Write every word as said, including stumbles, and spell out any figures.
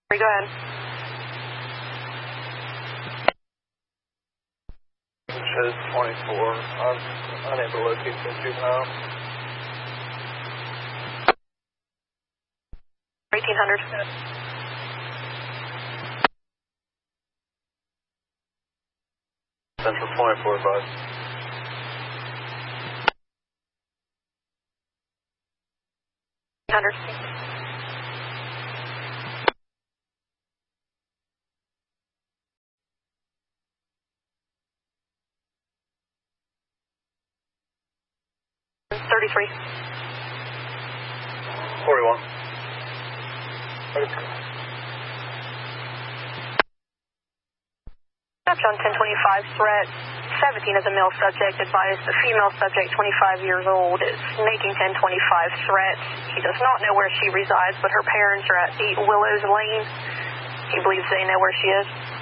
Go ahead. It shows twenty-four. I'm unable to locate the juvenile. eighteen hundred. Central twenty-four, bud. eight hundred. thirty-three. forty-one. Caption ten twenty-five, threat seventeen is a male subject. Advised the female subject, twenty-five years old, is making ten twenty-five threat. He does not know where she resides, but her parents are at eight Willows Lane. He believes they know where she is.